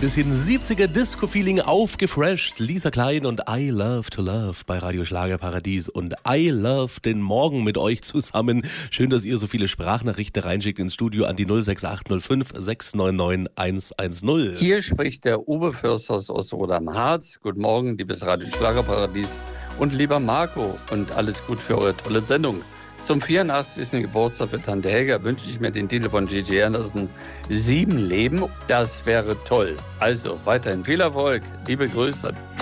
Bisschen 70er Disco-Feeling aufgefresht. Lisa Klein und I Love to Love bei Radio Schlagerparadies und I love den Morgen mit euch zusammen. Schön, dass ihr so viele Sprachnachrichten reinschickt ins Studio an die 06805 699 110. Hier spricht der Uwe Förster aus Roda am Harz. Guten Morgen, liebes Radio Schlagerparadies und lieber Marco und alles gut für eure tolle Sendung. Zum 84. Geburtstag für Tante Helga wünsche ich mir den Titel von Gigi Anderson, 7 Leben. Das wäre toll. Also weiterhin viel Erfolg. Liebe Grüße.